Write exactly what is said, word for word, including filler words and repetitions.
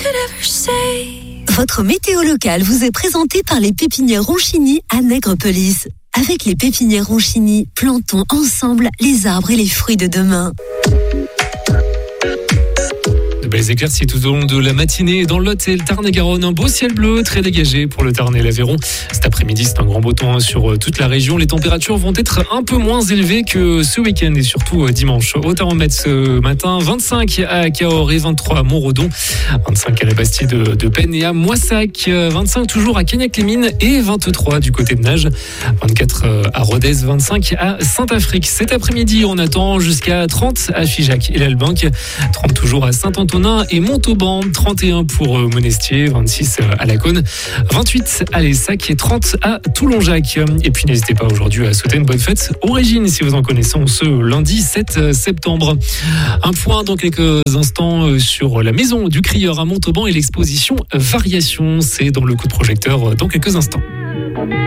Votre météo locale vous est présentée par les pépinières Ronchini à Nègrepelisse. Avec les pépinières Ronchini, plantons ensemble les arbres et les fruits de demain. De belles éclaircies tout au long de la matinée dans le Lot et le Tarn-et-Garonne. Un beau ciel bleu très dégagé pour le Tarn et l'Aveyron. Cet après-midi, c'est un grand beau temps sur toute la région. Les températures vont être un peu moins élevées que ce week-end et surtout dimanche. Au thermomètre ce matin, vingt-cinq à Cahors et vingt-trois à Montredon, vingt-cinq à les Bastilles de, de Penn et à Moissac, vingt-cinq toujours à Cagnac-les-Mines et vingt-trois du côté de Nage, vingt-quatre à Rodez, vingt-cinq à Saint-Afrique. Cet après-midi, on attend jusqu'à trente à Figeac et l'Albinque, trente toujours à Saint-Antonin et Montauban, trente et un pour Monestier, vingt-six à Laconne, vingt-huit à Lessac et trente à Toulon-Jacques. Et puis n'hésitez pas aujourd'hui à souhaiter une bonne fête aux Régines si vous en connaissez ce lundi sept septembre. Un point dans quelques instants sur la maison du Crieur à Montauban et l'exposition Variations. C'est dans le coup de projecteur dans quelques instants.